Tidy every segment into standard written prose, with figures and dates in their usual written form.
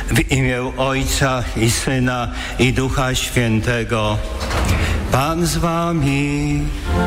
W imię Ojca i Syna i Ducha Świętego. Pan z wami.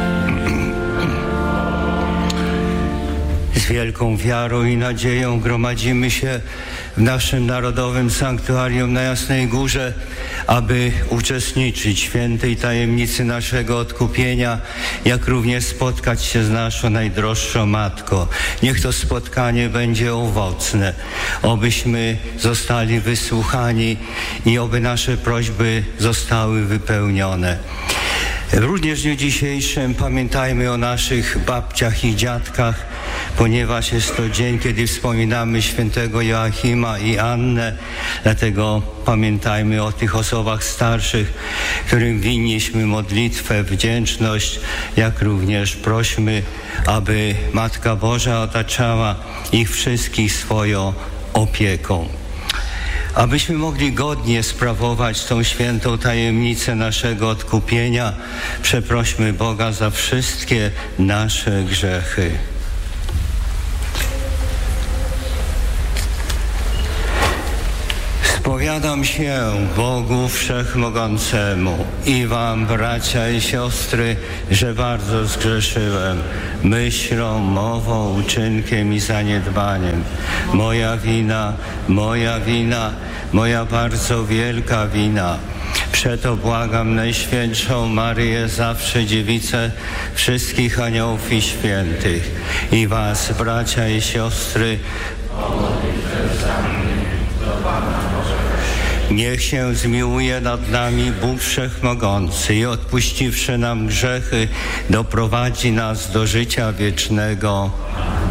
Z wielką wiarą i nadzieją gromadzimy się w naszym narodowym sanktuarium na Jasnej Górze, aby uczestniczyć w świętej tajemnicy naszego odkupienia, jak również spotkać się z naszą najdroższą Matką. Niech to spotkanie będzie owocne, obyśmy zostali wysłuchani i oby nasze prośby zostały wypełnione. Również w dniu dzisiejszym pamiętajmy o naszych babciach i dziadkach, ponieważ jest to dzień, kiedy wspominamy świętego Joachima i Annę. Dlatego pamiętajmy o tych osobach starszych, którym winniśmy modlitwę, wdzięczność, jak również prośmy, aby Matka Boża otaczała ich wszystkich swoją opieką. Abyśmy mogli godnie sprawować tą świętą tajemnicę naszego odkupienia, przeprośmy Boga za wszystkie nasze grzechy. Spowiadam się Bogu Wszechmogącemu i wam, bracia i siostry, że bardzo zgrzeszyłem myślą, mową, uczynkiem i zaniedbaniem. Moja wina, moja bardzo wielka wina. Przeto błagam Najświętszą Maryję, zawsze Dziewicę wszystkich aniołów i świętych i was, bracia i siostry, niech się zmiłuje nad nami Bóg Wszechmogący i odpuściwszy nam grzechy, doprowadzi nas do życia wiecznego.